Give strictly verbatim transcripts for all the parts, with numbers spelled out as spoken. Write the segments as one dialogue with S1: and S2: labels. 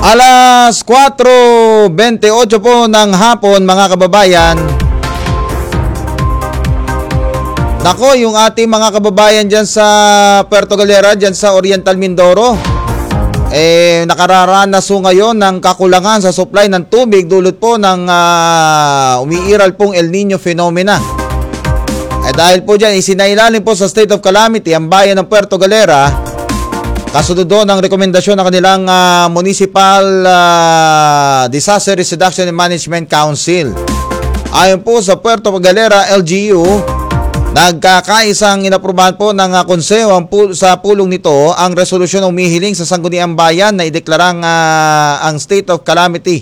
S1: Alas kwatro bentayot po ng hapon mga kababayan. Nako, yung ating mga kababayan dyan sa Puerto Galera, dyan sa Oriental Mindoro, eh nakararanas po ngayon ng kakulangan sa supply ng tubig dulot po ng uh, umiiral pong El Nino phenomena. Eh dahil po dyan, isinailalim po sa state of calamity ang bayan ng Puerto Galera kasunod doon ang rekomendasyon ng kanilang uh, Municipal uh, Disaster Risk Reduction and Management Council. Ayon po sa Puerto Galera L G U, nagkakaisang inaprubahan po ng uh, konseho sa pulong nito ang resolusyon ng umihiling sa Sangguniang Bayan na ideklarang uh, ang state of calamity.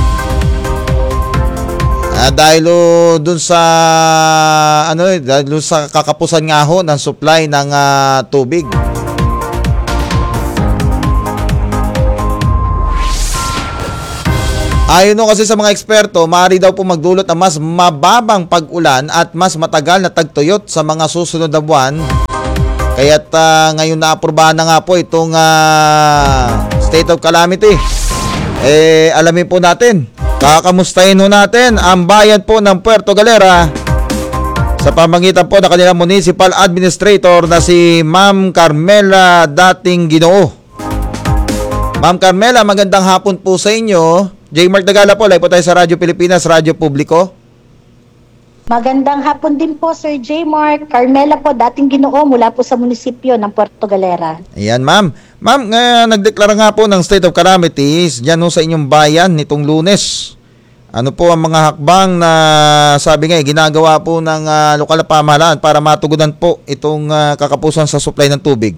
S1: Uh, dahil uh, dun sa ano dahil dun sa kakapusan nga ho ng supply ng uh, tubig. Ayon no kasi sa mga eksperto, maaari daw po magdulot ng mas mababang pag-ulan at mas matagal na tagtuyot sa mga susunod na buwan. Kaya't uh, ngayon naaprubahan na nga po itong uh, state of calamity. Eh, alamin po natin, kakamustahin ho natin ang bayan po ng Puerto Galera sa pamamagitan po ng kanilang Municipal Administrator na si Ma'am Carmela Dating Ginoo. Ma'am Carmela, magandang hapon po sa inyo. J. Mark Dagala po, live po tayo sa Radyo Pilipinas, Radyo Publiko.
S2: Magandang hapon din po, Sir J. Mark. Carmela po, Dating Ginoo mula po sa munisipyo ng Puerto Galera.
S1: Ayan, ma'am. Ma'am, uh, nagdeklara nga po ng state of calamities dyan sa inyong bayan nitong Lunes. Ano po ang mga hakbang na sabi nga, ginagawa po ng uh, lokal na pamahalaan para matugunan po itong uh, kakapusan sa supply ng tubig?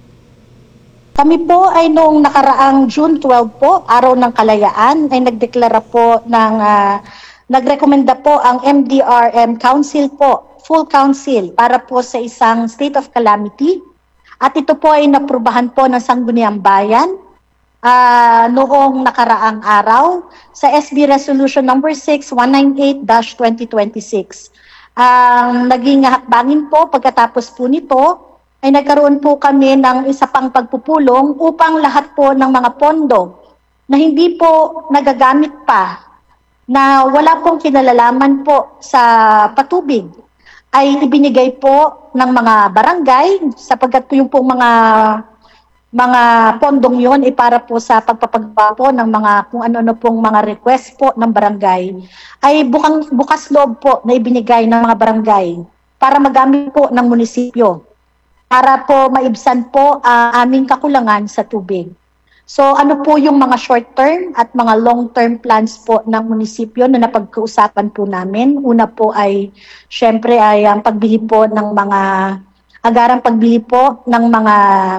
S2: Kami po ay noong nakaraang June twelve po, araw ng kalayaan, ay nagdeklara po ng, uh, nagrekomenda po ang M D R M Council po, full council, para po sa isang state of calamity. At ito po ay naprubahan po ng Sangguniang Bayan uh, noong nakaraang araw sa S B Resolution number six one ninety-eight dash twenty twenty-six. Ang uh, naging hakbangin po pagkatapos po nito, ay nagkaroon po kami ng isa pang pagpupulong upang lahat po ng mga pondo na hindi po nagagamit pa, na wala pong kinalalaman po sa patubig, ay ibinigay po ng mga barangay, sapagkat po yung pong mga mga pondong yon ay para po sa pagpapagawa po ng mga kung ano-ano pong mga request po ng barangay, ay bukang, bukas loob po na ibinigay ng mga barangay para magamit po ng munisipyo, para po maibsan po ang uh, aming kakulangan sa tubig. So ano po yung mga short-term at mga long-term plans po ng munisipyo na napag-uusapan po namin? Una po ay, syempre ay ang pagbili po ng mga, agarang pagbili po ng mga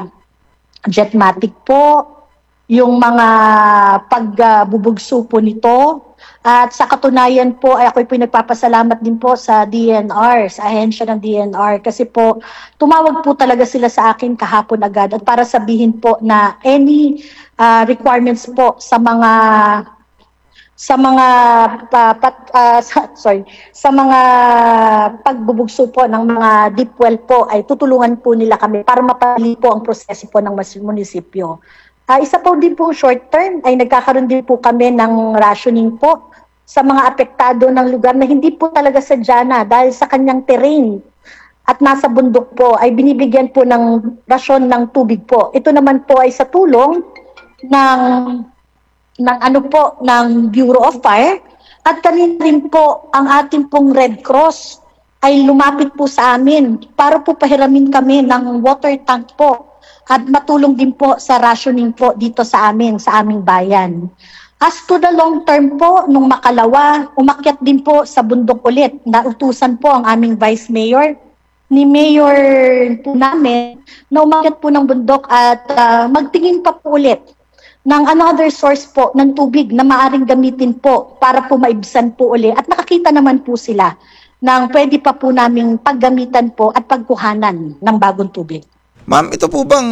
S2: jetmatic po, yung mga pagbubugso po nito. At sa katunayan po, ay ako'y pinagpapasalamat din po sa D N R, sa ahensya ng D N R, kasi po tumawag po talaga sila sa akin kahapon agad at para sabihin po na any uh, requirements po sa mga sa mga uh, pat, uh, sa, sorry, sa mga pagbubugso po ng mga deep well po, ay tutulungan po nila kami para mapali po ang proseso po ng munisipyo. Uh, isa po din po short term ay nagkakaroon din po kami ng rationing po sa mga apektado ng lugar na hindi po talaga sadya na dahil sa kanyang terrain at nasa bundok po, ay binibigyan po ng rasyon ng tubig po. Ito naman po ay sa tulong ng ng ano po ng Bureau of Fire, at kanina rin po ang ating pong Red Cross ay lumapit po sa amin para po pahiramin kami ng water tank po at matulong din po sa rationing po dito sa amin, sa aming bayan. As to the long term po, nung makalawa, umakyat din po sa bundok ulit. Nautusan po ang aming Vice Mayor, ni Mayor po namin, na umakyat po ng bundok at uh, magtingin pa po ulit ng another source po ng tubig na maaring gamitin po para po maibsan po ulit. At nakakita naman po sila ng pwede pa po naming paggamitan po at pagkuhanan ng bagong tubig.
S1: Ma'am, ito po bang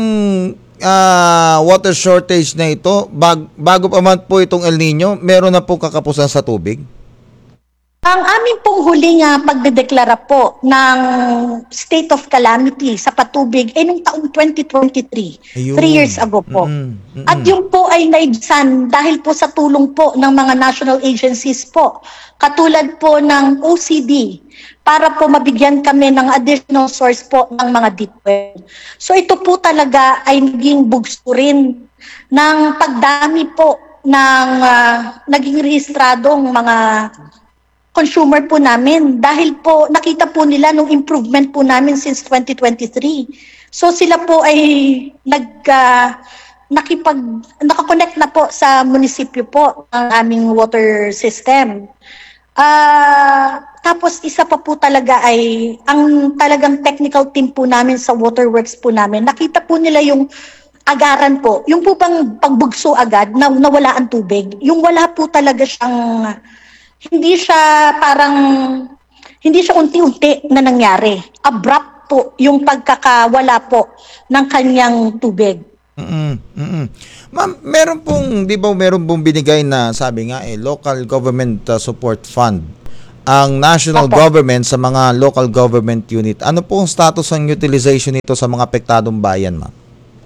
S1: uh, water shortage na ito, bag, bago pa man po itong El Nino, meron na po kakapusan sa tubig?
S2: Ang amin pong huling uh, pagdedeklara po ng state of calamity sa patubig ay nung taong twenty twenty-three,
S1: Ayun.
S2: three years ago po.
S1: Mm-mm. Mm-mm.
S2: At yung po ay naibsan dahil po sa tulong po ng mga national agencies po, katulad po ng O C D, para po mabigyan kami ng additional source po ng mga deep well. So ito po talaga ay naging bugso rin ng pagdami po ng uh, naging rehistradong mga consumer po namin dahil po nakita po nila nung improvement po namin since twenty twenty-three. So sila po ay nag uh, nakipag nakakonect na po sa munisipyo po ng aming water system. Ah, uh, tapos isa pa po talaga ay ang talagang technical team po namin sa waterworks po namin. Nakita po nila yung agaran po, yung po bang pagbugso agad na nawala ang tubig. Yung wala po talaga siyang hindi siya parang, hindi siya unti-unti na nangyari. Abrupt po yung pagkakawala po ng kanyang tubig.
S1: Mm-mm, mm-mm. Ma'am, meron pong, di ba meron pong binigay na sabi nga eh, local government uh, support fund ang national
S2: Opo.
S1: government sa mga local government unit. Ano po ang status ng utilization nito sa mga apektadong bayan, ma'am?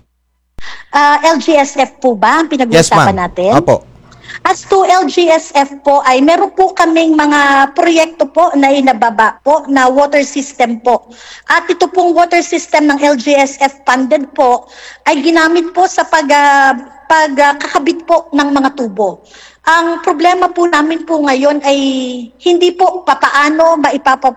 S2: Uh, L G S F po ba ang
S1: Yes,
S2: pinag-uusapan
S1: ma'am.
S2: natin?
S1: Opo.
S2: As to L G S F po ay meron po kaming mga proyekto po na inababa po na water system po. At ito pong water system ng L G S F funded po ay ginamit po sa pag, uh, pagkakabit uh, po ng mga tubo. Ang problema po namin po ngayon ay hindi po papaano maipapa,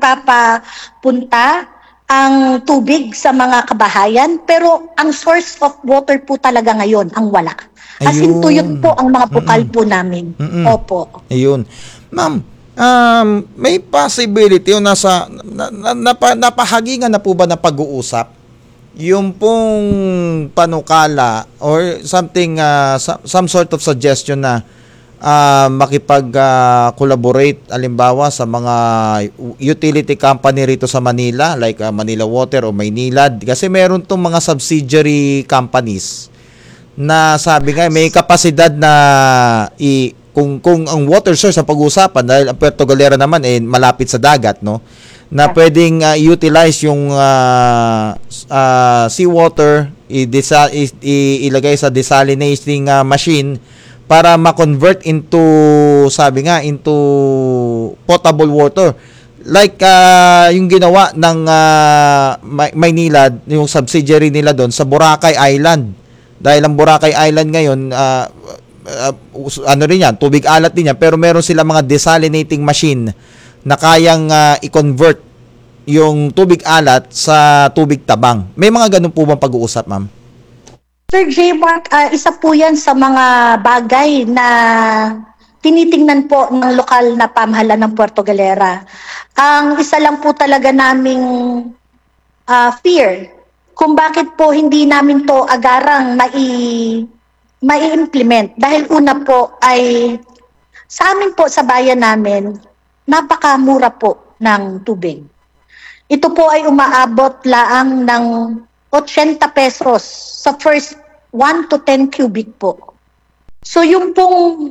S2: maipapapunta ang tubig sa mga kabahayan, pero ang source of water po talaga ngayon ang wala. As in,
S1: Ayun.
S2: tuyot po ang mga bukal
S1: Mm-mm.
S2: po namin.
S1: Mm-mm.
S2: Opo.
S1: Ayun. Ma'am, um, may possibility o nasa na, na, napa, napahagingan na po ba na pag-uusap yung pong panukala or something uh, some, some sort of suggestion na uh, makipag-collaborate uh, alimbawa sa mga utility company rito sa Manila like uh, Manila Water o Maynilad kasi meron tong mga subsidiary companies na sabi nga may kapasidad na i kung kung ang water source ang pag-uusapan dahil ang Puerto Galera naman eh malapit sa dagat no na pwedeng uh, utilize yung uh, uh, seawater i-desa- i- i- ilagay sa desalinating uh, machine para ma-convert into sabi nga into potable water like uh, yung ginawa ng uh, Maynila yung subsidiary nila doon sa Boracay Island. Dahil ang Boracay Island ngayon, uh, uh, ano rin yan, tubig alat din yan, pero meron sila mga desalinating machine na kayang uh, i-convert yung tubig alat sa tubig tabang. May mga ganun po bang pag-uusap, ma'am?
S2: Sir J. Mark, uh, isa po yan sa mga bagay na tinitingnan po ng lokal na pamahalaan ng Puerto Galera. Ang isa lang po talaga naming uh, fear kung bakit po hindi namin to agarang mai mai-implement dahil una po ay sa amin po sa bayan namin napakamura po ng tubig. Ito po ay umaabot laang ng eighty pesos sa first one to ten cubic po. So yung pong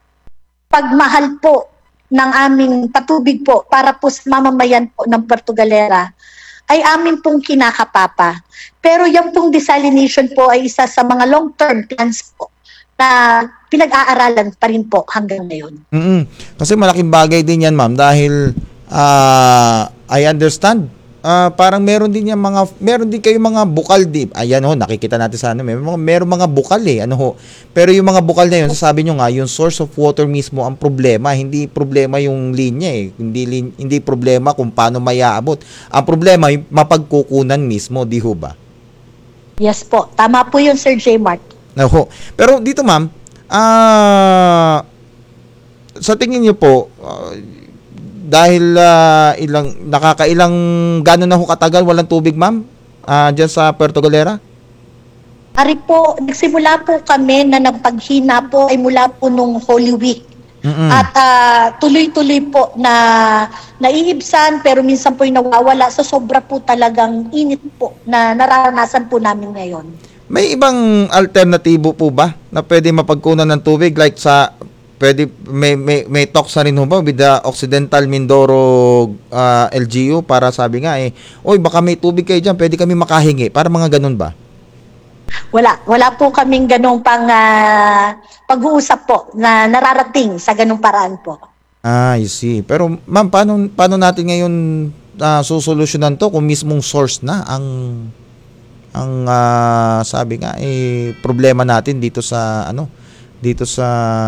S2: pagmahal po ng aming patubig po para po sa mamamayan po ng Puerto Galera ay amin pong kinakapapa. Pero yung pong desalination po ay isa sa mga long-term plans po na pinag-aaralan pa rin po hanggang ngayon.
S1: Mm-mm. Kasi malaking bagay din yan, ma'am, dahil uh, I understand. Uh, parang meron din yan mga, meron din kayo mga bukal di. Ayan ho, nakikita natin sa ano, may mga, meron mga bukal eh, ano ho. Pero yung mga bukal na yun, sasabi nyo nga, yung source of water mismo ang problema, hindi problema yung linya eh. Hindi, lin, hindi problema kung paano mayaabot. Ang problema, yung mapagkukunan mismo, di ho ba?
S2: Yes po, tama po yun Sir J. Mark.
S1: No, ho. Pero dito ma'am, ah, sa tingin niyo po, uh, dahil uh, ilang nakakailang gano'n na ho katagal walang tubig, ma'am? Uh, diyan sa Puerto Galera?
S2: Ari po, nagsimula po kami na nagpaghina po ay mula po nung Holy Week.
S1: Mm-mm.
S2: At uh, tuloy-tuloy po na naiibsan pero minsan po yung nawawala sa sobra po talagang init po na nararanasan po namin ngayon.
S1: May ibang alternatibo po ba na pwede mapagkunan ng tubig like sa pwede may may may talks na rin ho ba with the Occidental Mindoro ah, L G U para sabi nga eh, oy baka may tubig kayo diyan, pwede kami makahingi para mga ganun ba?
S2: Wala, wala po kaming ganong pang ah, pag-uusap po na nararating sa ganong paraan po.
S1: Ah, I see. Pero ma'am, paano paano natin ngayon ah, susolusyonan to kung mismong source na ang ang ah, sabi nga eh problema natin dito sa ano dito sa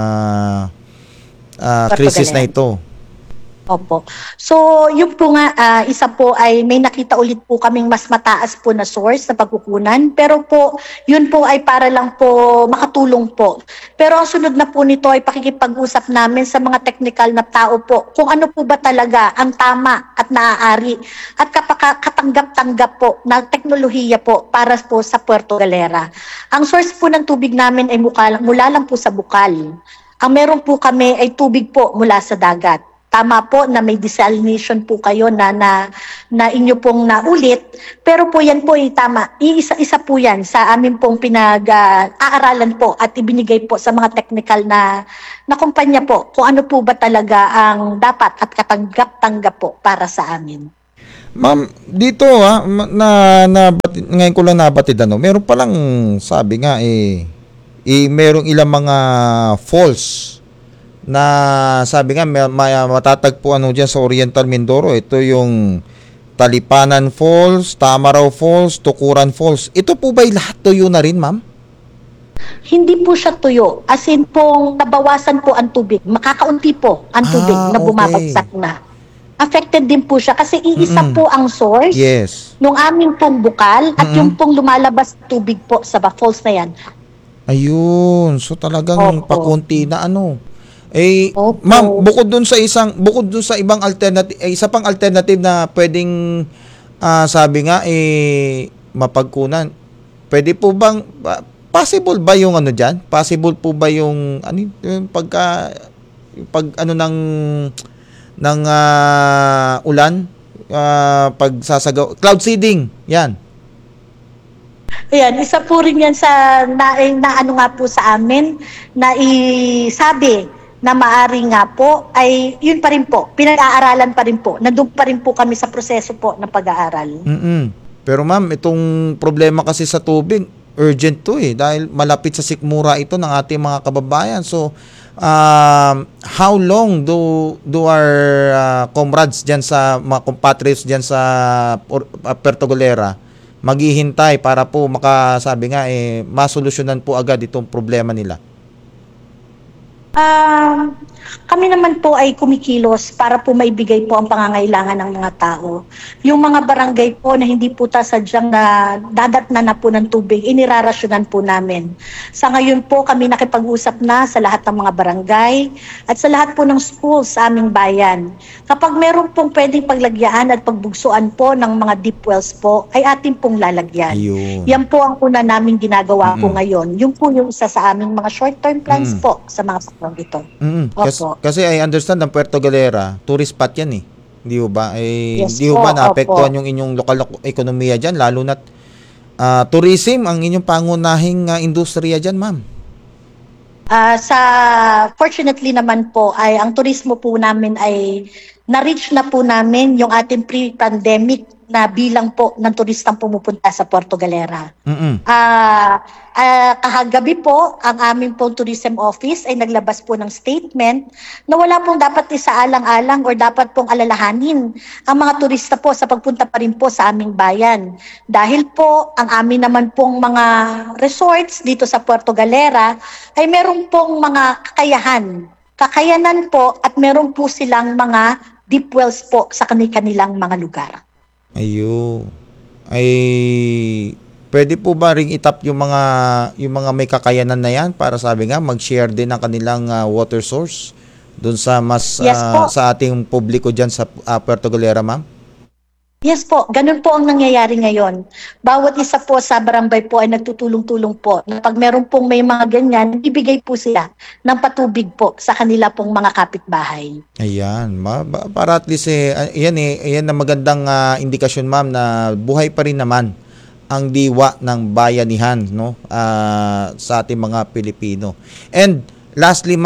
S1: ah, crisis na
S2: Pagpagaling.
S1: ito.
S2: Opo. So, yun po nga, ah, isa po ay may nakita ulit po kaming mas mataas po na source na pagkukunan. Pero po, yun po ay para lang po makatulong po. Pero ang sunod na po nito ay pakikipag-usap namin sa mga technical na tao po kung ano po ba talaga ang tama at naaari at kapaka- katanggap-tanggap po na teknolohiya po para po sa Puerto Galera. Ang source po ng tubig namin ay mula, mula lang po sa bukal. Ang meron po kami ay tubig po mula sa dagat. Tama po na may desalination po kayo na, na, na inyo pong naulit, pero po yan po ay tama. Iisa-isa po yan sa amin pong pinag-aaralan po at ibinigay po sa mga technical na, na kumpanya po kung ano po ba talaga ang dapat at katanggap-tanggap po para sa amin.
S1: Ma'am, dito ha, ma- na, na ngayon ko lang nabatid ano, meron palang sabi nga eh, eh merong ilang mga falls na sabi nga may, may matatagpuan ano diyan sa Oriental Mindoro. Ito yung Talipanan Falls, Tamaraw Falls, Tukuran Falls. Ito po ba'y lahat tuyo na rin, ma'am?
S2: Hindi po siya tuyo, as in pong nabawasan po ang tubig. Makakaunti po ang tubig
S1: Ah,
S2: na
S1: okay.
S2: bumabagsak na. Affected din po siya kasi iisa
S1: Mm-mm.
S2: po ang source
S1: Yes.
S2: nung aming pong bukal at
S1: Mm-mm.
S2: yung pong lumalabas na tubig po sa ba- falls na yan.
S1: Ayun. So talagang
S2: Opo.
S1: pakunti na ano. Eh,
S2: Opo.
S1: ma'am, bukod dun sa isang, bukod dun sa ibang alternative, eh, isa pang alternative na pwedeng, ah, sabi nga, eh, mapagkunan. Pwede po bang, pa- possible ba yung ano dyan? Possible po ba yung, ano, yung pagka, yung pag, ano ng, ng ah, ulan? Ah, pagsasagaw, cloud seeding, yan.
S2: Ayan, isa po rin yan sa na, eh, na ano nga po sa amin na isabi na maari nga po ay yun pa rin po, pinag-aaralan pa rin po. Nandun pa rin po kami sa proseso po ng pag-aaral.
S1: Mm-mm. Pero ma'am, itong problema kasi sa tubig, urgent to eh. Dahil malapit sa sikmura ito ng ating mga kababayan. So, um, how long do do our uh, comrades dyan sa, mga compatriots dyan sa Or- uh, Puerto Galera maghihintay para po makasabi nga eh, masolusyonan po agad itong problema nila?
S2: Um, kami naman po ay kumikilos para po maibigay po ang pangangailangan ng mga tao. Yung mga barangay po na hindi po ta sadyang na dadatnan na po ng tubig, inirarasyonan po namin. Sa ngayon po kami nakipag-usap na sa lahat ng mga barangay at sa lahat po ng schools sa aming bayan. Kapag meron pong pwedeng paglagyan at pagbugsuan po ng mga deep wells po, ay atin pong lalagyan.
S1: Ayun.
S2: Yan po ang una namin ginagawa po
S1: Mm-mm.
S2: ngayon. Yung po yung isa sa aming mga short-term plans
S1: Mm.
S2: po sa mga pakrong ito.
S1: Mm-mm. Kasi,
S2: Opo.
S1: kasi I understand ang Puerto Galera, tourist spot yan eh. Hindi ho ba? Eh,
S2: Yes
S1: hindi ho
S2: po,
S1: ba naapektuhan
S2: opo.
S1: yung inyong lokal na ekonomiya dyan, lalo na't ah, tourism ang inyong pangunahing ah, industriya dyan, ma'am?
S2: Ah, sa fortunately naman po ay ang turismo po namin ay na-reach na po namin yung ating pre-pandemic na bilang po ng turistang pumupunta sa Puerto Galera.
S1: Mm-mm.
S2: Ah, ah, kahagabi po, ang aming pong tourism office ay naglabas po ng statement na wala pong dapat isaalang-alang or dapat pong alalahanin ang mga turista po sa pagpunta pa rin po sa aming bayan. Dahil po, ang amin naman pong mga resorts dito sa Puerto Galera ay meron pong mga kakayahan. Kakayanan po at meron po silang mga deep wells po sa kanilang mga lugar.
S1: Ayun. Ay pwede po ba ring itap yung mga yung mga may kakayanan na yan para sabi nga mag-share din ng kanilang ah, water source doon sa mas
S2: Yes
S1: ah,
S2: po.
S1: sa ating publiko diyan sa ah, Puerto Galera, ma'am?
S2: Yes po, ganun po ang nangyayari ngayon. Bawat isa po sa barangay po ay nagtutulong-tulong po. Na pag meron pong may mga ganyan, ibigay po sila ng patubig po sa kanila pong mga kapitbahay.
S1: Ayan, ma, ba- para at least eh, ah, yan eh, yan na magandang ah, indikasyon, ma'am, na buhay pa rin naman ang diwa ng bayanihan, no, ah, sa ating mga Pilipino. And lastly, ma'am,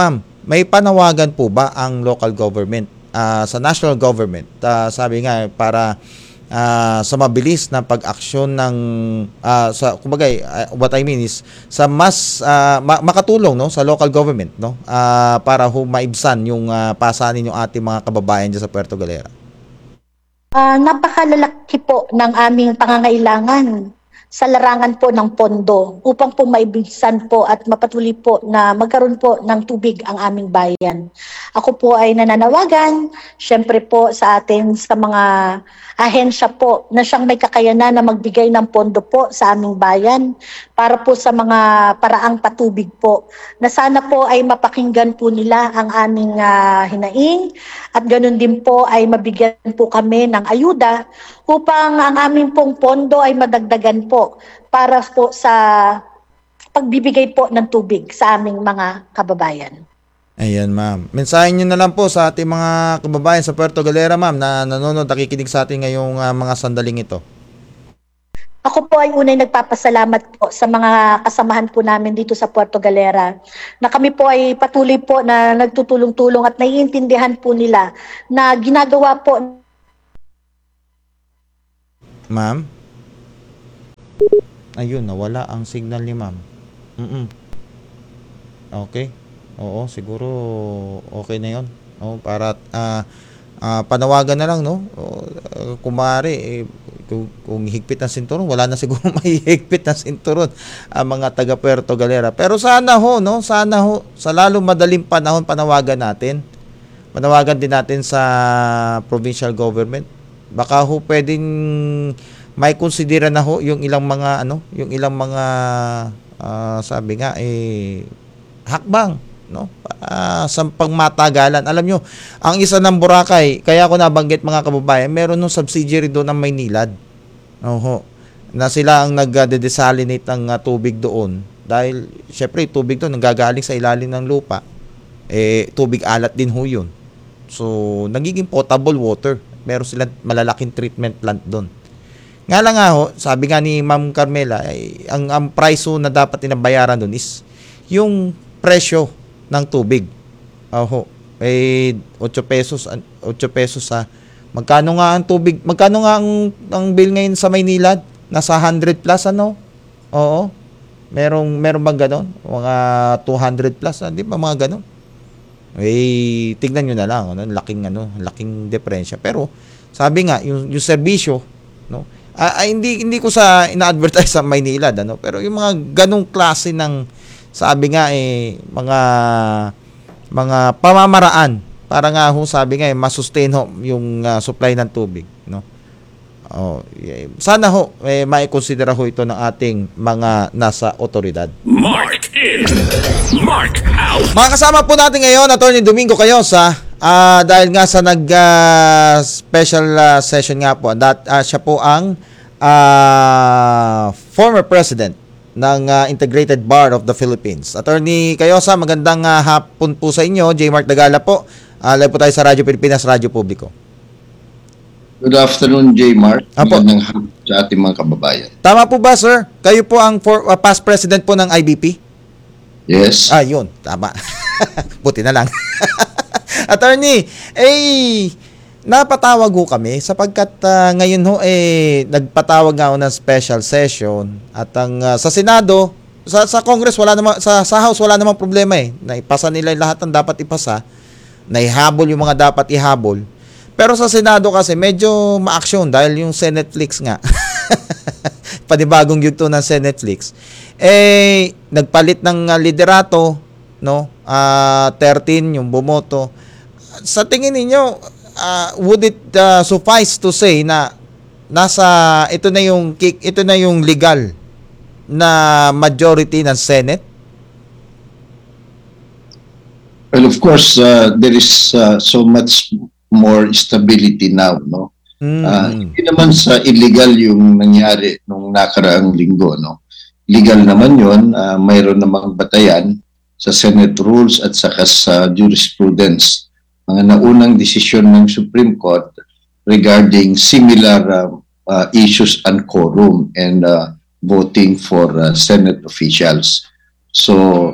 S1: may panawagan po ba ang local government ah, sa national government? Ah, sabi nga para ah, sa mabilis na pag-aksyon ng ah, sa kumbaga ah, what I mean is sa mas ah, ma- makatulong no sa local government no ah, para ho maibsan yung ah, pasanin yung ating mga kababayan diyan sa Puerto Galera.
S2: Ah, napakalalaki po ng aming pangangailangan sa larangan po ng pondo upang po maibigsan po at mapatuloy po na magkaroon po ng tubig ang aming bayan. Ako po ay nananawagan, syempre po sa atin sa mga ahensya po na siyang may kakayanan na magbigay ng pondo po sa aming bayan para po sa mga paraang patubig po. Na sana po ay mapakinggan po nila ang aming ah, hinaing at ganun din po ay mabigyan po kami ng ayuda upang ang aming pong pondo ay madagdagan po para po sa pagbibigay po ng tubig sa aming mga kababayan.
S1: Ayan, ma'am. Mensahe nyo na lang po sa ating mga kababayan sa Puerto Galera, ma'am, na nanonood, nakikinig sa atin ngayong ah, mga sandaling ito.
S2: Ako po ay unay nagpapasalamat po sa mga kasamahan po namin dito sa Puerto Galera na kami po ay patuloy po na nagtutulong-tulong at naiintindihan po nila na ginagawa po.
S1: Ma'am? Ayun, nawala ang signal ni ma'am. Mm-mm. Okay. Oo, siguro okay na yon. Oh, para ah, ah, panawagan na lang, no? O, ah, kung maaari, eh, kung, kung higpit ng sinturon, wala na siguro mahihigpit ng sinturon ang mga taga Puerto Galera. Pero sana ho, no? Sana ho, sa lalo madaling panahon, panawagan natin. Panawagan din natin sa provincial government. Baka ho pwedeng may konsidera na ho yung ilang mga ano, yung ilang mga ah, sabi nga eh hakbang no uh, sa pangmatagalan. Alam nyo, ang isa ng Boracay, kaya ako nabanggit mga kababayan, meron nung subsidiary doon ng Maynilad. Oho, na sila ang nag-desalinate ng uh, tubig doon dahil syempre tubig doon nanggagaling sa ilalim ng lupa. Eh tubig alat din ho yun. So nagiging potable water. Meron silang malalaking treatment plant doon. Nga lang nga ho, sabi nga ni Ma'am Carmela, ay, ang, ang price ho na dapat inabayaran doon is yung presyo ng tubig. Oho, eh eight pesos, eight pesos sa magkano nga ang tubig? Magkano nga ang, ang bill ngayon sa Maynilad? Nasa one hundred plus ano? Oo. Merong meron bang ganon? Mga two hundred plus, ah, di ba mga ganon? Eh tingnan niyo na lang, ano, laking ano, laking diferensya. Pero sabi nga yung yung serbisyo, no? Ah, ah, hindi hindi ko sa ina-advertise sa Maynilad, ano, pero yung mga ganong klase ng sabi nga eh mga mga pamamaraan para nga ho sabi nga eh masustain ho yung uh, supply ng tubig, no. Oh, yeah. Sana ho eh maikonsidera ho ito ng ating mga nasa otoridad.
S3: Mark in, Mark out.
S1: Mga kasama po natin ngayon, Attorney Domingo Cayosa, uh, dahil nga sa nag uh, special uh, session nga po, that uh, siya po ang uh, former president ng uh, Integrated Bar of the Philippines. Attorney Cayosa, magandang uh, hapon po sa inyo. J. Mark Dagala po. Uh, live po tayo sa Radyo Pilipinas, Radyo Publiko.
S4: Good afternoon, J. Mark.
S1: Apo.
S4: Magandang hapon sa ating mga kababayan.
S1: Tama po ba, sir? Kayo po ang for, uh, past president po ng I B P?
S4: Yes.
S1: Ah, yun. Tama. Buti na lang. Attorney, eh, napatawag ho kami sapagkat uh, ngayon ho eh nagpatawag nga ho ng special session at ang uh, sa Senado, sa sa Congress wala namang, sa sa House wala namang problema eh. Naipasa nila yung lahat ng dapat ipasa, naihabol yung mga dapat ihabol. Pero sa Senado kasi medyo ma-action dahil yung Senetflix nga. Panibagong yugto ng Senetflix. Eh nagpalit ng uh, liderato, no? Uh, thirteen yung bumoto. Sa tingin ninyo, Uh, would it uh, suffice to say na nasa ito na yung ito na yung legal na majority ng Senate?
S4: Well, of course, uh, there is uh, so much more stability now, no?
S1: Mm.
S4: Uh, hindi naman sa illegal yung nangyari nung nakaraang linggo, no? Legal naman yun, uh, mayroon namang batayan sa Senate rules at saka sa jurisprudence, mga naunang desisyon ng Supreme Court regarding similar uh, uh, issues and quorum and uh, voting for uh, Senate officials. So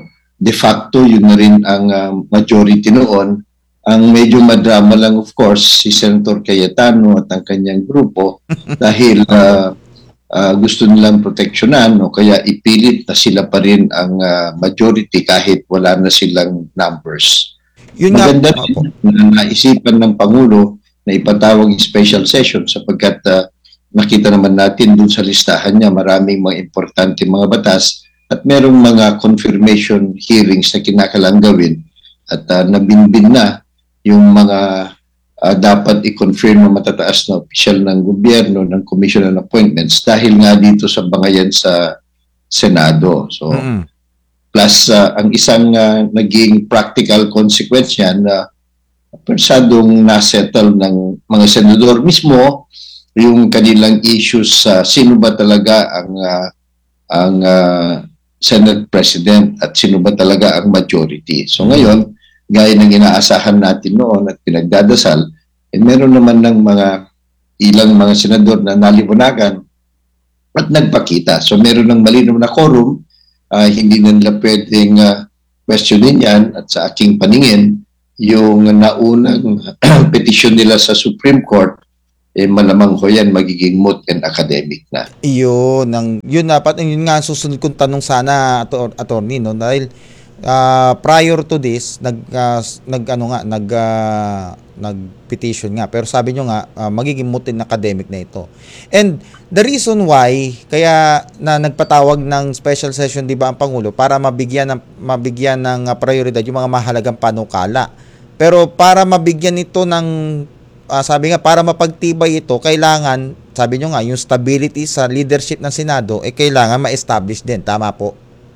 S4: de facto yun na rin ang uh, majority noon. Ang medyo madrama lang of course si Senator Cayetano at ang kanyang grupo dahil uh, uh, gusto nilang proteksyonan o kaya ipilit na sila pa rin ang uh, majority kahit wala na silang numbers.
S1: Yun nga,
S4: Maganda
S1: Opo.
S4: rin na naisipan ng Pangulo na ipatawag yung special session sapagkat uh, nakita naman natin dun sa listahan niya maraming mga importante mga batas at merong mga confirmation hearings na kinakailangan gawin at uh, nabinbin na yung mga uh, dapat i-confirm na matataas na opisyal ng gobyerno ng Commission on Appointments dahil nga dito sa bangayan sa Senado. So,
S1: Mm-mm.
S4: plus uh, ang isang uh, naging practical consequence yan na uh, persadong nasettle ng mga senador mismo yung kanilang issues sa uh, sino ba talaga ang uh, ang uh, Senate President at sino ba talaga ang majority. So ngayon, gaya ng inaasahan natin noon at pinagdadasal, eh, meron naman ng mga ilang mga senador na naliwanagan at nagpakita. So meron ng malinaw na quorum, uh, hindi na nila pwedeng uh, questionin yan at sa aking paningin, yung naunang petition nila sa Supreme Court, eh malamang ko yan magiging moot and academic na.
S1: Iyon, ang, yun dapat, yun nga ang susunod kong tanong sana, ator, attorney, no? Dahil uh, prior to this, nag, uh, nag ano nga, nag, uh, nag-petition nga. Pero sabi nyo nga, uh, magiging moot and academic na ito. And the reason why, kaya na nagpatawag ng special session, di ba, ang Pangulo, para mabigyan ng, mabigyan ng uh, prioridad yung mga mahalagang panukala. Pero para mabigyan ito ng Uh, sabi nga, para mapagtibay ito, kailangan, sabi nyo nga, yung stability sa leadership ng Senado, eh kailangan ma-establish din. Tama po?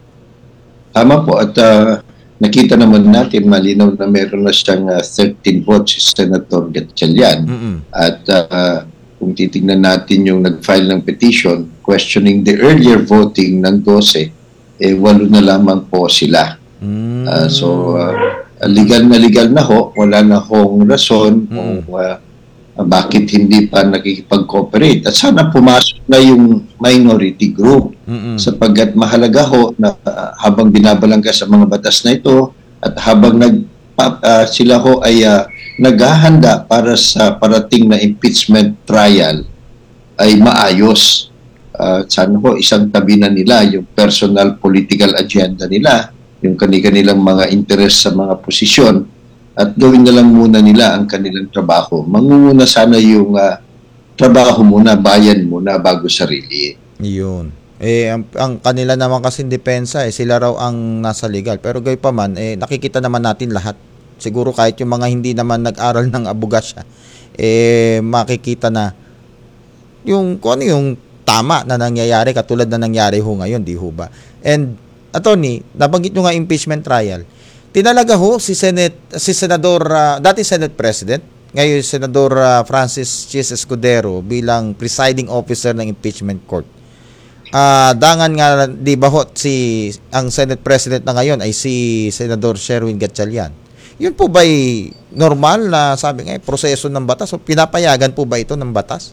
S4: Tama po. At uh, nakita naman natin, malinaw na meron na siyang uh, thirteen votes si Senator Gatchalian.
S1: Mm-mm.
S4: At uh, kung titingnan natin yung nag-file ng petition, questioning the earlier voting ng twelve, eh walo na lamang po sila.
S1: Mm.
S4: Uh, so, uh, legal na legal na ho, wala na hong rason kung uh, bakit hindi pa nakikipag-cooperate. At sana pumasok na yung minority group
S1: Mm-mm.
S4: sapagkat mahalaga ho na uh, habang binabalangka sa mga batas na ito at habang nag, uh, sila ho ay uh, naghahanda para sa parating na impeachment trial ay maayos. Uh, sana ho isang tabi na nila yung personal political agenda nila, yung kanilang mga interes sa mga posisyon at gawin na lang muna nila ang kanilang trabaho. Mangunguna sana yung uh, trabaho muna, bayan muna bago sarili.
S1: Yun. Eh, ang, ang kanila naman kasi depensa, eh, sila raw ang nasa legal. Pero gayon pa man, eh, nakikita naman natin lahat. Siguro kahit yung mga hindi naman nag-aral ng abogasya, eh, makikita na yung, kung ano yung tama na nangyayari, katulad na nangyari ho ngayon, di ho ba? And Attorney, nabanggit nyo nga impeachment trial. Tinalaga ho si Senate, si Senador, uh, dati Senate President, ngayon Senador uh, Francis Chis Escudero bilang presiding officer ng impeachment court. Uh, dangan nga, di ba ho, si, ang Senate President na ngayon ay si Senador Sherwin Gatchalian. Yun po ba'y normal na sabi nga, proseso ng batas o pinapayagan po ba ito ng batas?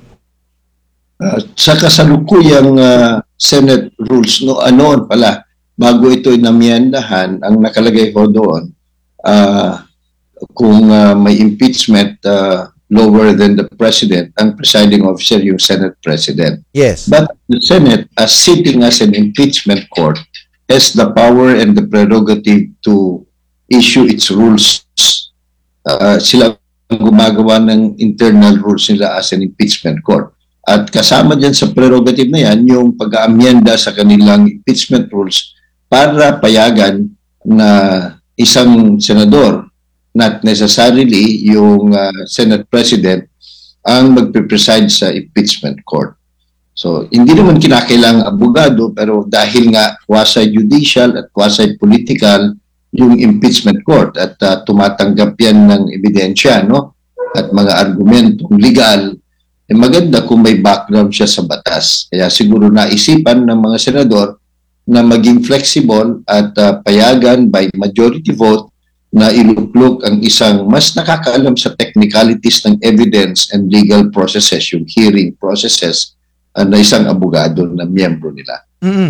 S4: Uh, sa kasalukuyang uh, Senate rules no anoon pala bago ito inamyendahan ang nakalagay ko doon uh, kung uh, may impeachment uh, lower than the president ang presiding officer yung Senate President.
S1: Yes.
S4: But the Senate as sitting as an impeachment court has the power and the prerogative to issue its rules. Uh, sila ang gumagawa ng internal rules nila as an impeachment court. At kasama dyan sa prerogative na yan, yung pag-aamyenda sa kanilang impeachment rules para payagan na isang senador, not necessarily yung uh, Senate President, ang magpipreside sa impeachment court. So, hindi naman kinakailangang abogado, pero dahil nga quasi-judicial at quasi-political yung impeachment court at uh, tumatanggap yan ng ebidensya, no? At mga argumentong legal, eh maganda kung may background siya sa batas. Kaya siguro naisipan ng mga senador na maging flexible at uh, payagan by majority vote na iluklok ang isang mas nakakaalam sa technicalities ng evidence and legal processes, yung hearing processes, uh, na isang abogado na miyembro nila.
S1: Mm-hmm.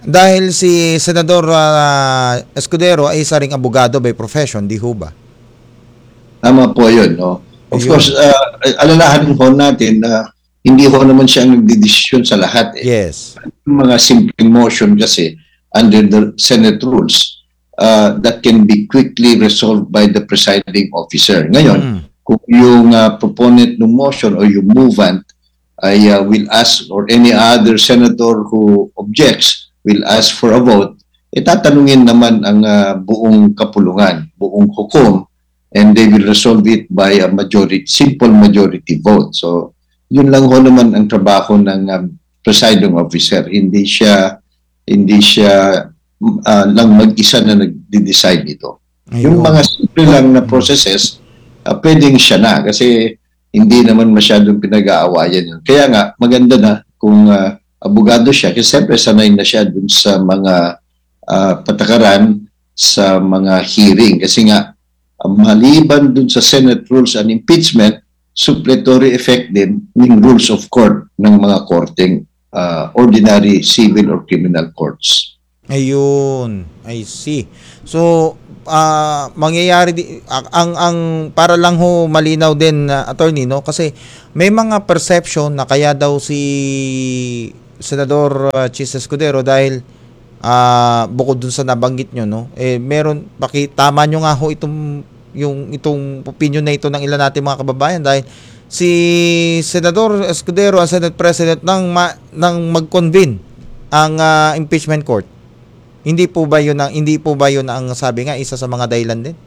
S1: Dahil si Senador ah, Escudero ay isa ring abogado by profession, di ho ba?
S4: Tama po yun. No? Of
S1: Ayun.
S4: course, uh, alalahanin ho natin na hindi ho naman siya nagdidesisyon sa lahat. Eh.
S1: Yes.
S4: Yung mga simple motion kasi under the Senate rules uh, that can be quickly resolved by the presiding officer. Ngayon,
S1: Mm.
S4: kung yung uh, proponent ng motion or yung movant ay uh, will ask or any other senator who objects will ask for a vote, itatanungin naman ang uh, buong kapulungan, buong hukom, and they will resolve it by a majority, simple majority vote. So, yun lang ho naman ang trabaho ng um, presiding officer. Hindi siya hindi siya uh, lang mag-isa na nagde-decide ito. Yung
S1: Ayun.
S4: mga simple lang na processes, uh, pwedeng siya na kasi hindi naman masyadong pinag-aawayan yun. Kaya nga, maganda na kung uh, abogado siya kasi siyempre sanay na siya dun sa mga uh, patakaran sa mga hearing. Kasi nga, uh, maliban dun sa Senate rules and impeachment, supplementary effect din ng rules of court ng mga korteng uh, ordinary civil or criminal courts.
S1: Ayun, I see. So, ah, mangyayari di, ang, ang ang para lang ho malinaw din na attorney no kasi may mga perception na kaya daw si Senador uh, Chis Escudero dahil ah, bukod dun sa nabanggit nyo no eh meron pakitama nyo nga ho itong yung itong opinion na ito ng ilan natin mga kababayan dahil si Senador Escudero ang Senate President nang ma, nang mag-convene ang ah, impeachment court. Hindi po ba yun ang hindi po ba yun ang sabi nga isa sa mga dahilan din?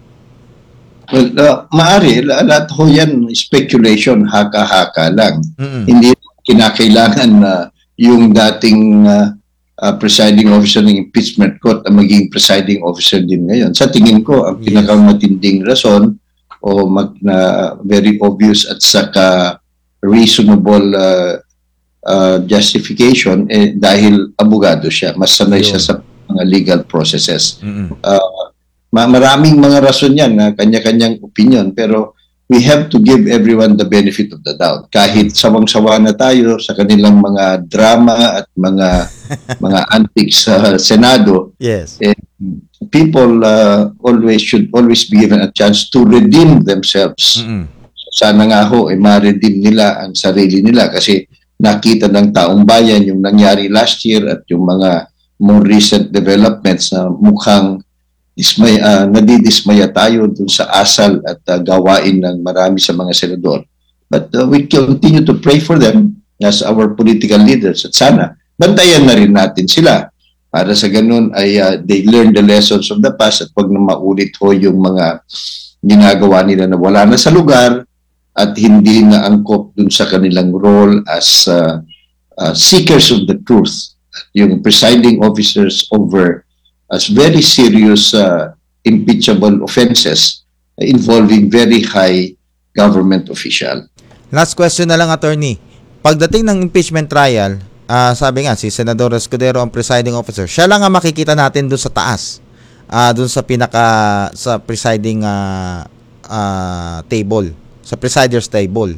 S4: Well, uh, maari, la- lahat ho yan speculation, haka-haka lang.
S1: Mm.
S4: Hindi kinakailangan na yung dating uh, uh, presiding officer ng impeachment court ang maging presiding officer din ngayon. Sa tingin ko, ang
S1: Yes.
S4: pinakamatinding rason o mag, na very obvious at saka reasonable uh, uh, justification eh, dahil abogado siya. Mas sanay
S1: Yun.
S4: siya sa mga legal processes.
S1: Mm.
S4: Uh, ma- maraming mga rason yan na kanya-kanyang opinion pero we have to give everyone the benefit of the doubt. Kahit sawang-sawa na tayo sa kanilang mga drama at mga mga antics sa Senado,
S1: Yes.
S4: eh, people uh, always should always be given a chance to redeem themselves.
S1: Mm.
S4: Sana nga ho, eh, ma-redeem nila ang sarili nila kasi nakita ng taong bayan yung nangyari last year at yung mga more recent developments na mukhang dismay, uh, nadidismaya tayo dun sa asal at uh, gawain ng marami sa mga senador. But uh, we continue to pray for them as our political leaders. At sana, bantayan na rin natin sila para sa ganun ay uh, they learn the lessons of the past at wag na maulit ho yung mga ginagawa nila na wala na sa lugar at hindi na angkop dun sa kanilang role as uh, uh, seekers of the truth. Yung presiding officers over as very serious uh, impeachable offenses involving very high government official.
S1: Last question na lang, attorney. Pagdating ng impeachment trial, ah, sabi nga si Senador Escudero ang presiding officer. Siya lang ang makikita natin doon sa taas. Ah, doon sa pinaka sa presiding ah, ah, table, sa presider's table.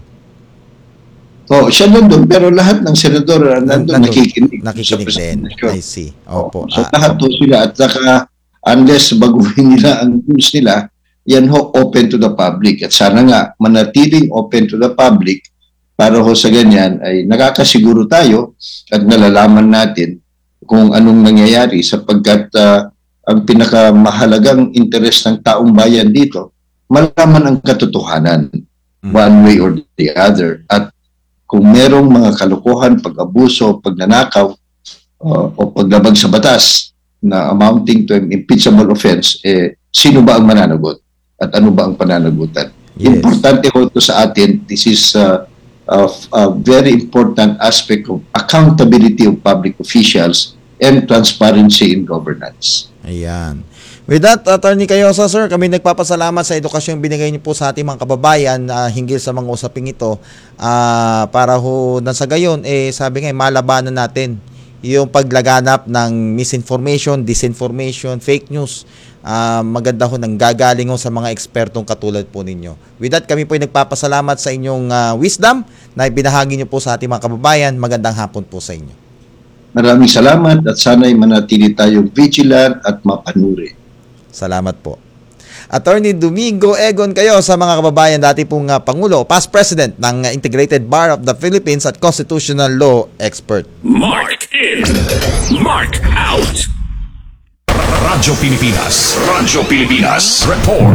S4: Oh, siya nandun, pero lahat ng senador uh, nandun,
S1: Nandun,
S4: nakikinig.
S1: Nakikinig
S4: sa
S1: din.
S4: presentation.
S1: I see. Opo.
S4: So
S1: Ah,
S4: lahat po sila at saka unless baguhin nila ang rules nila, yan ho open to the public. At sana nga manatiling open to the public para ho sa ganyan ay nakakasiguro tayo at nalalaman natin kung anong nangyayari sapagkat uh, ang pinakamahalagang interes ng taong bayan dito, malaman ang katotohanan
S1: Mm.
S4: one way or the other. At kung merong mga kalokohan, pag-abuso, pagnanakaw, uh, o paglabag sa batas na amounting to an impeachable offense, eh, sino ba ang mananagot? At ano ba ang pananagutan?
S1: Yes.
S4: Importante ho ito sa atin. This is uh, a, a very important aspect of accountability of public officials and transparency in governance.
S1: Ayan. With that, Attorney Cayosa, sir, kami nagpapasalamat sa edukasyong binigay niyo po sa ating mga kababayan uh, hinggil sa mga usaping ito uh, para ho nang sa gayon, eh, sabi nga, eh, malabanan natin yung paglaganap ng misinformation, disinformation, fake news. Uh, maganda ho nang gagaling ho sa mga ekspertong katulad po ninyo. With that, kami po ay nagpapasalamat sa inyong uh, wisdom na ibinahagi niyo po sa ating mga kababayan. Magandang hapon po sa inyo.
S4: Maraming salamat at sana'y manatili tayong vigilant at mapanuri.
S1: Salamat po. Attorney Domingo Egon kayo sa mga kababayan, dati pong uh, Pangulo, past President ng uh, Integrated Bar of the Philippines at Constitutional Law Expert.
S3: Mark in. Mark out. Radyo Pilipinas. Radyo Pilipinas. Report.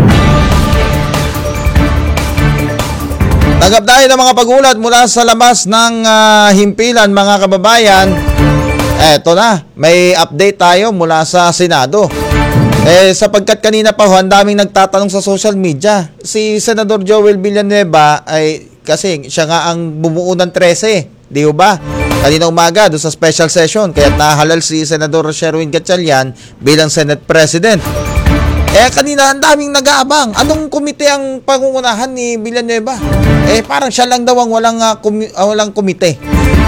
S1: Tanggap tayo ng mga pagulat mula sa labas ng uh, himpilan, mga kababayan. Eto na, may update tayo mula sa Senado. Eh, sapagkat kanina pa ho, ang daming nagtatanong sa social media. Si Senador Joel Villanueva ay kasi siya nga ang bumuo ng thirteen, di ba? Kanina umaga doon sa special session, kaya nahalal si Senador Sherwin Gatchalian bilang Senate President. Eh, kanina ang daming nag-aabang. Anong komite ang pangungunahan ni Villanueva? Eh, parang siya lang daw ang walang, uh, komi- uh, walang komite.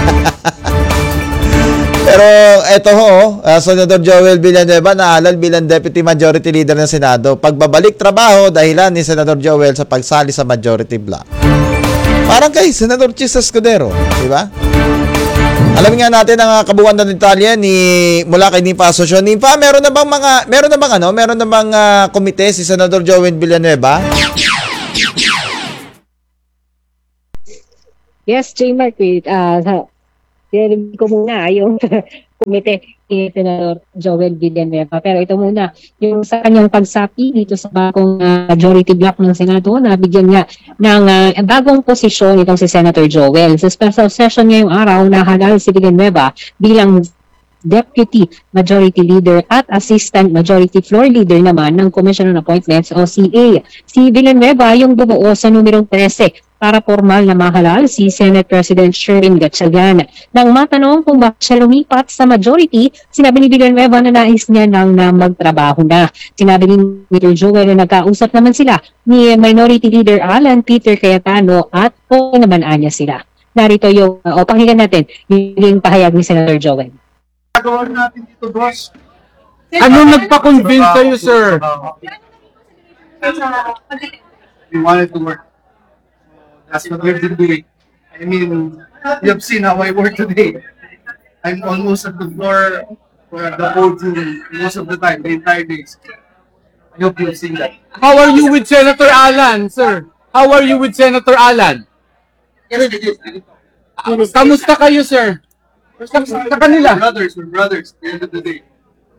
S1: Pero eto ho, uh, Senador Joel Villanueva nahalal bilang Deputy Majority Leader ng Senado. Pagbabalik trabaho dahilan ni Senador Joel sa pagsali sa Majority Bloc. Parang kay Senador Chis Escudero, di ba? Alamin nga natin ang kabuuan ng detalye ni mula kay Nimpa Asosyon. Nimpa, meron na bang mga meron na bang ano, meron na bang uh, komite si Senador Joel Villanueva?
S5: Yes, J-Mark, wait. Uh, Diyan ko muna yung komite ni Senador Joel Villanueva. Pero ito muna, yung sa kanyang pagsapi dito sa bagong uh, majority block ng Senado, nabigyan niya ng uh, bagong posisyon itong si Senator Joel. Sa special session ngayong araw, nahalal si Villanueva bilang Deputy Majority Leader at Assistant Majority Floor Leader naman ng Commission on Appointments o C A. Si Villanueva yung bumuo sa numerong thirteen para formal na mahalal si Senate President Sherwin Gatchalian. Nang matanong kung bakit siya lumipat sa majority, sinabi ni Villanueva na nais niya nang na magtrabaho na. Sinabi ni Mister Joel na nagkausap naman sila ni Minority Leader Alan Peter Cayetano at o naman anya sila. Narito yung, uh, o pakinggan natin yung pahayag ni Senator Joel.
S6: Gawin natin dito, boss.
S7: Ano nagpa-convince kayo, sir?
S6: We wanted to work. That's what we've been doing. I mean, you have seen how I work today. I'm almost at the floor or at the podium most of the time, the entire days. I hope you've seen that.
S7: How are you with Senator Alan, sir? How are you with Senator Alan? Kamusta kayo, sir? Sa, sa kanila?
S6: We're brothers, we're brothers at the end of the day.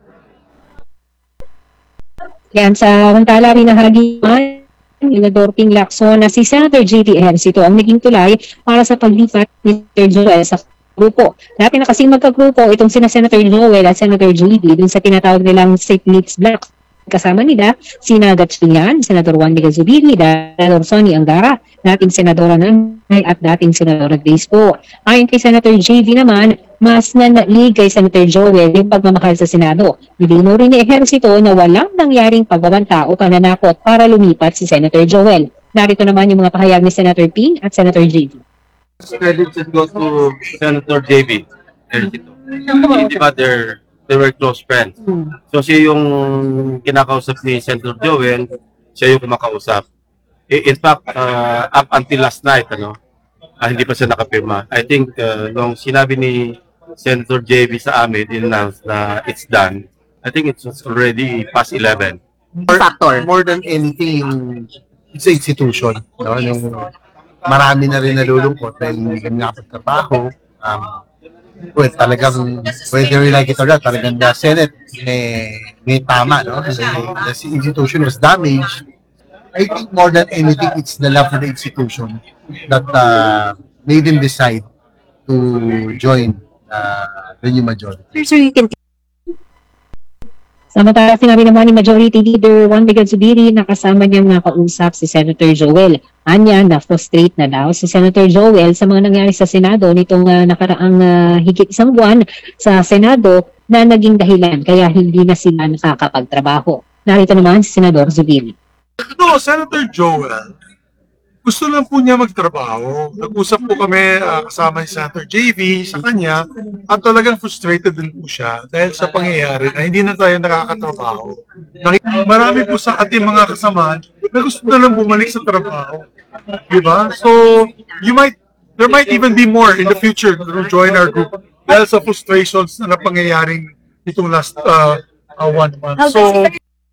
S5: Yan, sa mantala rin na haliman, Senador Ping Lacson na si Senator J D Ejercito ito ang naging tulay para sa paglipat ni Senator Joel sa grupo. Dati na kasing magkagrupo itong sina Senator Joel at Senator J D dun sa tinatawag nilang Safe Needs Block. Kasama nila sina Gatchalian, Senator Juan Miguel Zubiri, Senator Sonny Angara, dating Senadora Nanay at dating Senadora Grace po. Ayon kay Senator J D naman, mas nanali kay Senator Joel yung pagmamahal sa Senado. Nilino rin ni Ejercito na walang nangyaring pagbabanta o pananakot para lumipat si Senator Joel. Narito naman yung mga pahayag ni Senator Ping at Senator J D.
S8: Credit should go to Senator J B. Ejercito. Di ba they're they were close friends. So siya yung kinakausap ni Senator Joel, siya yung kumakausap. In fact, uh, up until last night, ano, ah, hindi pa siya nakapirma. I think uh, nung sinabi ni Senator J B sa amin, in-announce na it's done, I think it's already past eleven.
S9: Factor. More than anything, it's a institution. No? Yung marami na rin nalulungkot dahil hindi kami nakapagtrabaho. Um, well, talagang, whether you like it or not, talagang the Senate may, may tama. No? The, the institution was damaged. I think more than anything, it's the love for the institution that uh, made them decide to join uh, the new majority.
S5: So you can Samantala, sinabi naman ni Majority Leader Juan Miguel Zubiri na kasama niyang nakausap si Senator Joel. Anya, na-frustrate na daw si Senator Joel sa mga nangyari sa Senado nitong uh, nakaraang uh, higit isang buwan sa Senado na naging dahilan kaya hindi na sila nakakapagtrabaho. Narito naman si Senador Zubiri.
S7: No, Senator Joel, gusto lang po niya magtrabaho. Nag-usap po kami uh, kasama ni Senator J V sa kanya at talagang frustrated din po siya dahil sa pangyayari na hindi na tayo nakakatrabaho. Marami po sa ating mga kasamahan na gusto na lang bumalik sa trabaho. Diba? So, you might, there might even be more in the future to join our group. dahil sa frustrations na napangyayaring itong last uh, uh, one month. So,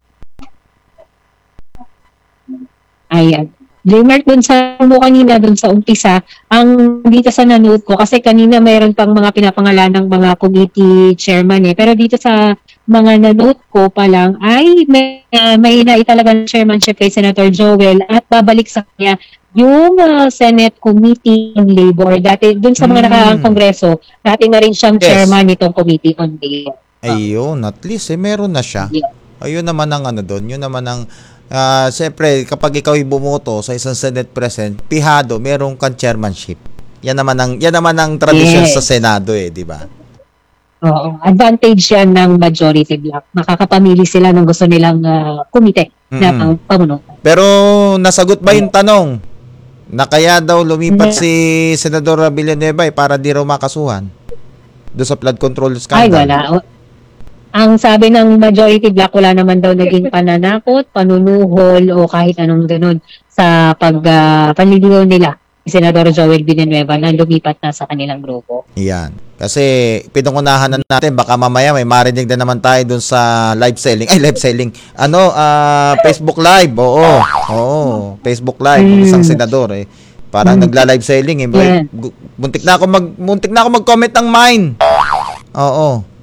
S5: Ayan. J-Mark, dun sa mo kanina, dun sa umpisa, ang dito sa nanood ko, kasi kanina mayroon pang mga pinapangalan ng mga committee chairman eh, pero dito sa mga nanood ko pa lang, ay may, uh, may naitalaga ng chairmanship kay Senator Joel at babalik sa kanya yung uh, Senate Committee on Labor. Dati, dun sa mga
S1: Mm.
S5: nakaraang kongreso, dati na rin siyang
S1: Yes.
S5: chairman nitong Committee on Labor.
S1: Ayun, at least eh, meron na siya.
S5: Yeah.
S1: Ayun naman ang ano doon, yun naman ang ah, siyempre kapag ikaw ay bumoto sa isang Senate President, pihado, merong kang chairmanship. Yan naman ang yan naman ang tradisyon
S5: Yes.
S1: sa Senado eh, di ba?
S5: Oo, advantage yan ng majority block. Makakapamili sila ng gusto nilang uh, komite na
S1: Mm.
S5: pang pamuno.
S1: Pero nasagot ba yung tanong na kaya daw lumipat
S5: Hindi.
S1: si Senador Villanueva eh, para di raw makasuhan doon sa flood control
S5: Ay,
S1: scandal?
S5: wala. O- Ang sabi ng majority block, wala naman daw naging pananakot, panunuhol, o kahit anong ganun sa pag uh, panliligaw nila ni Senador Joel Villanueva na lumipat na sa kanilang grupo.
S1: Yan. Kasi pinungunahan na natin, baka mamaya may marinig na naman tayo dun sa live selling. Ay, live selling. Ano, ah, Facebook Live. Oo. Oo. Facebook Live.
S5: Mm.
S1: Isang senador eh. Parang nagla-live selling eh.
S5: Yeah.
S1: Gu- Muntik na ako mag muntik na ako mag-comment ng mine. Oo.